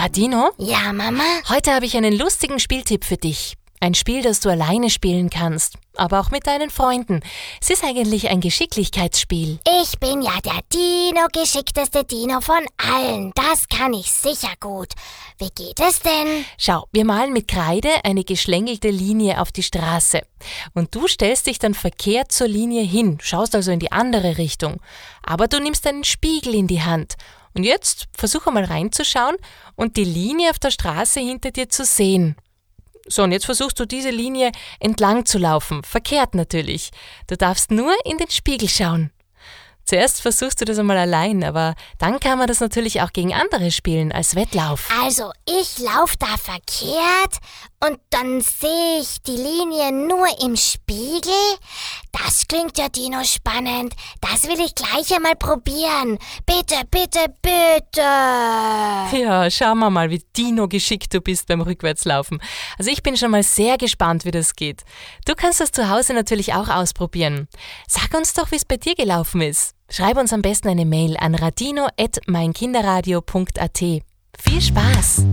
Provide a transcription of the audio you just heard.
Radino? Ja, Mama? Heute habe ich einen lustigen Spieltipp für dich. Ein Spiel, das du alleine spielen kannst, aber auch mit deinen Freunden. Es ist eigentlich ein Geschicklichkeitsspiel. Ich bin ja der geschickteste Dino von allen. Das kann ich sicher gut. Wie geht es denn? Schau, wir malen mit Kreide eine geschlängelte Linie auf die Straße. Und du stellst dich dann verkehrt zur Linie hin, schaust also in die andere Richtung. Aber du nimmst einen Spiegel in die Hand. Und jetzt versuche mal reinzuschauen und die Linie auf der Straße hinter dir zu sehen. So, und jetzt versuchst du diese Linie entlang zu laufen. Verkehrt natürlich. Du darfst nur in den Spiegel schauen. Zuerst versuchst du das einmal allein, aber dann kann man das natürlich auch gegen andere spielen, als Wettlauf. Also, ich laufe da verkehrt und dann sehe ich die Linie nur im Spiegel? Das klingt ja, Dino, spannend. Das will ich gleich einmal probieren. Bitte, bitte, bitte. Ja, schauen wir mal, wie Dino geschickt du bist beim Rückwärtslaufen. Also ich bin schon mal sehr gespannt, wie das geht. Du kannst das zu Hause natürlich auch ausprobieren. Sag uns doch, wie es bei dir gelaufen ist. Schreib uns am besten eine Mail an radino@meinkinderradio.at. Viel Spaß!